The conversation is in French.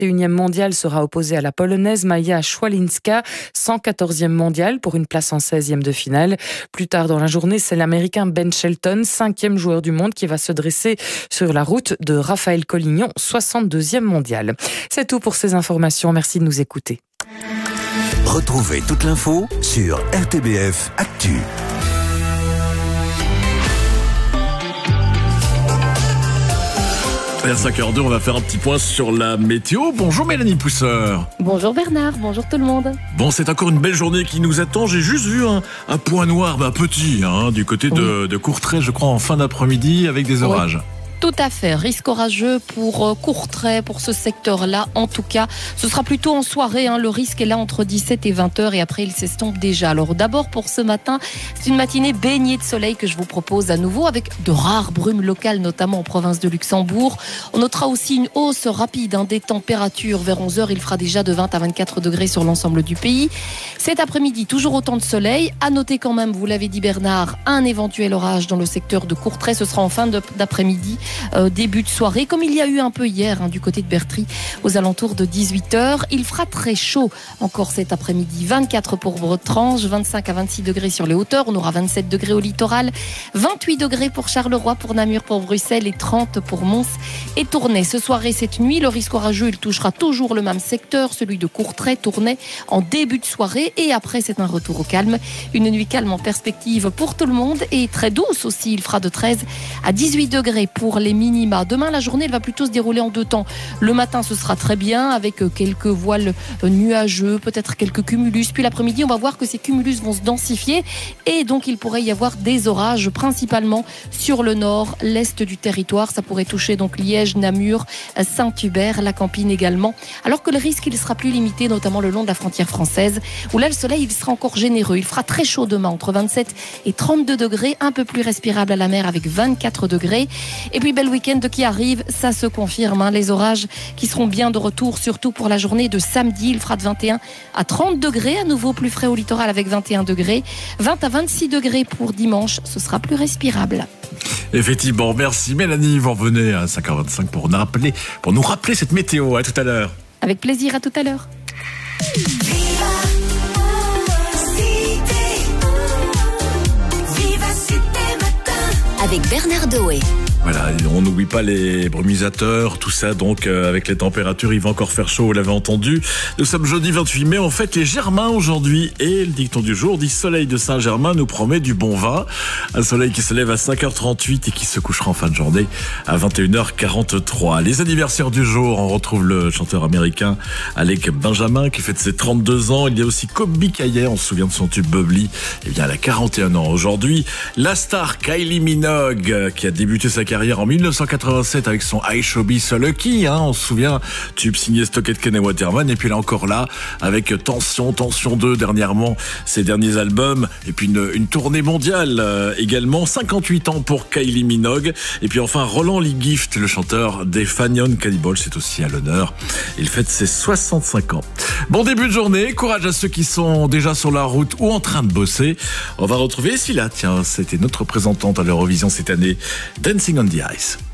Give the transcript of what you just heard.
21e mondiale sera opposée à la Polonaise Maja Szwalinska, 114e mondiale pour une place en 16e de finale. Plus tard dans la journée, c'est l'Américain Ben Shelton, 5e joueur du monde, qui va se dresser sur la route de Raphaël Collignon, 62e mondial. C'est tout pour ces informations. Merci de nous écouter. Retrouvez toute l'info sur RTBF Actu. À 5h02, on va faire un petit point sur la météo. Bonjour Mélanie Pousseur. Bonjour Bernard, bonjour tout le monde. Bon, c'est encore une belle journée qui nous attend. J'ai juste vu un point noir, petit, du côté de Courtrai, je crois, en fin d'après-midi, avec des orages. Oui. Tout à fait, risque orageux pour Courtrai, pour ce secteur-là. En tout cas, ce sera plutôt en soirée. Le risque est là entre 17 et 20 heures et après il s'estompe déjà. Alors d'abord pour ce matin, c'est une matinée baignée de soleil que je vous propose à nouveau avec de rares brumes locales, notamment en province de Luxembourg. On notera aussi une hausse rapide des températures. Vers 11 heures, il fera déjà de 20 à 24 degrés sur l'ensemble du pays. Cet après-midi, toujours autant de soleil. À noter quand même, vous l'avez dit Bernard, un éventuel orage dans le secteur de Courtrai. Ce sera en fin d'après-midi. Début de soirée, comme il y a eu un peu hier du côté de Bertry aux alentours de 18h. Il fera très chaud encore cet après-midi, 24 pour Bretrange, 25 à 26 degrés sur les hauteurs, on aura 27 degrés au littoral, 28 degrés pour Charleroi, pour Namur, pour Bruxelles et 30 pour Mons et Tournai. Ce soir et cette nuit, le risque orageux, il touchera toujours le même secteur, celui de Courtrai, Tournai en début de soirée et après c'est un retour au calme. Une nuit calme en perspective pour tout le monde et très douce aussi, il fera de 13 à 18 degrés pour les minima. Demain, la journée, elle va plutôt se dérouler en deux temps. Le matin, ce sera très bien avec quelques voiles nuageux, peut-être quelques cumulus. Puis l'après-midi, on va voir que ces cumulus vont se densifier et donc il pourrait y avoir des orages, principalement sur le nord, l'est du territoire. Ça pourrait toucher donc Liège, Namur, Saint-Hubert, la Campine également. Alors que le risque, il sera plus limité, notamment le long de la frontière française, où là, le soleil, il sera encore généreux. Il fera très chaud demain, entre 27 et 32 degrés, un peu plus respirable à la mer avec 24 degrés. Et puis, bel week-end qui arrive, ça se confirme. Les orages qui seront bien de retour, surtout pour la journée de samedi. Il fera de 21 à 30 degrés, à nouveau plus frais au littoral avec 21 degrés. 20 à 26 degrés pour dimanche, ce sera plus respirable. Effectivement, merci Mélanie. Vous revenez à 5h25 pour nous rappeler cette météo. À tout à l'heure. Avec plaisir, à tout à l'heure. Avec Bernard Doé. Voilà, on n'oublie pas les brumisateurs, tout ça, donc avec les températures, il va encore faire chaud, vous l'avez entendu. Nous sommes jeudi 28 mai, on fête les Germains aujourd'hui et le dicton du jour dit « Soleil de Saint-Germain nous promet du bon vin ». Un soleil qui se lève à 5h38 et qui se couchera en fin de journée à 21h43. Les anniversaires du jour, on retrouve le chanteur américain Alec Benjamin qui fête ses 32 ans. Il y a aussi Colbie Caillet, on se souvient de son tube Bubbly, eh bien elle a 41 ans aujourd'hui. La star Kylie Minogue qui a débuté sa carrière en 1987 avec son I Shall Be So Lucky, on se souvient, tube signé Stockett Ken et Waterman, et puis elle est encore là avec Tension 2 dernièrement, ses derniers albums, et puis une tournée mondiale également. 58 ans pour Kylie Minogue, et puis enfin Roland Lee Gift, le chanteur des Fanion Cannibals, c'est aussi à l'honneur, il fête ses 65 ans. Bon début de journée, courage à ceux qui sont déjà sur la route ou en train de bosser. On va retrouver Scylla, tiens, c'était notre représentante à l'Eurovision cette année, Dancing on the Ice.